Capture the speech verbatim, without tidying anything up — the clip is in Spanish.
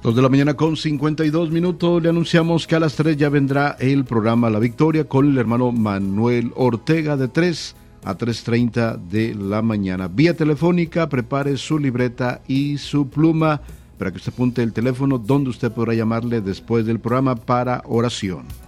Dos de la mañana con cincuenta y dos minutos. Le anunciamos que a las tres ya vendrá el programa La Victoria con el hermano Manuel Ortega de tres a tres treinta de la mañana. Vía telefónica, prepare su libreta y su pluma para que usted apunte el teléfono donde usted podrá llamarle después del programa para oración.